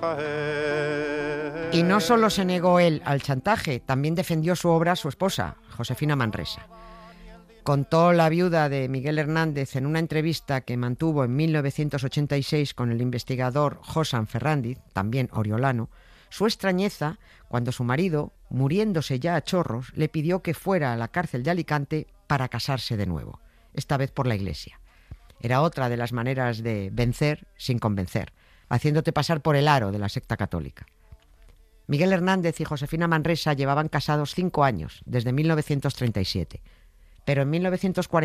Y no solo se negó él al chantaje, también defendió su obra su esposa, Josefina Manresa. Contó la viuda de Miguel Hernández en una entrevista que mantuvo en 1986 con el investigador Josan Ferrandiz, también oriolano, su extrañeza cuando su marido, muriéndose ya a chorros, le pidió que fuera a la cárcel de Alicante para casarse de nuevo, esta vez por la Iglesia. Era otra de las maneras de vencer sin convencer, haciéndote pasar por el aro de la secta católica. Miguel Hernández y Josefina Manresa llevaban casados 5 años, desde 1937. Pero en 1940